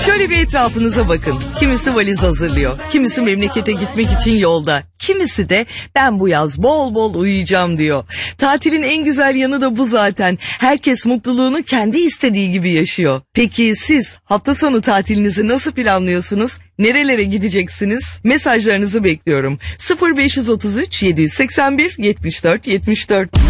Şöyle bir etrafınıza bakın. Kimisi valiz hazırlıyor, kimisi memlekete gitmek için yolda, kimisi de ben bu yaz bol bol uyuyacağım diyor. Tatilin en güzel yanı da bu zaten. Herkes mutluluğunu kendi istediği gibi yaşıyor. Peki siz hafta sonu tatilinizi nasıl planlıyorsunuz? Nerelere gideceksiniz? Mesajlarınızı bekliyorum. 0533 781 74 74